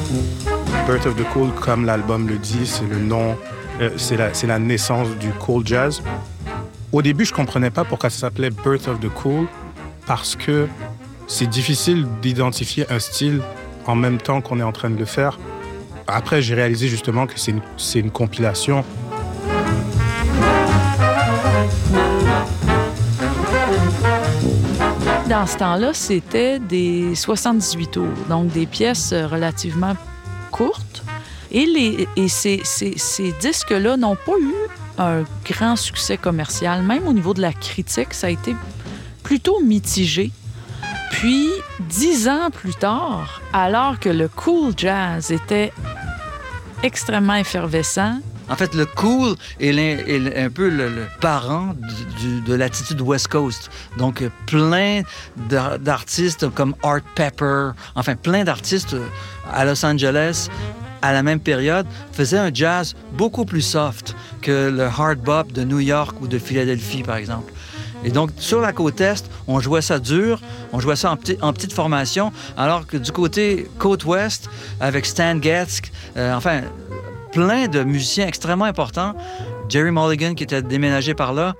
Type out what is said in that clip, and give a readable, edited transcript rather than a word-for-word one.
Birth of the Cool, comme l'album le dit, c'est le nom, c'est la naissance du cool jazz. Au début, je comprenais pas pourquoi ça s'appelait Birth of the Cool, parce que c'est difficile d'identifier un style en même temps qu'on est en train de le faire. Après, j'ai réalisé justement que c'est une compilation. Dans ce temps-là, c'était des 78 tours, donc des pièces relativement courtes. Et ces disques-là n'ont pas eu un grand succès commercial. Même au niveau de la critique, ça a été plutôt mitigé. Puis, 10 ans plus tard, alors que le cool jazz était extrêmement effervescent, en fait, le cool est un peu le parent de l'attitude West Coast. Donc, plein d'artistes comme Art Pepper, enfin, plein d'artistes à Los Angeles, à la même période, faisaient un jazz beaucoup plus soft que le hard bop de New York ou de Philadelphie, par exemple. Et donc, sur la côte Est, on jouait ça dur, on jouait ça en petite formation, alors que du côté côte Ouest, avec Stan Getz, plein de musiciens extrêmement importants, Jerry Mulligan qui était déménagé par là,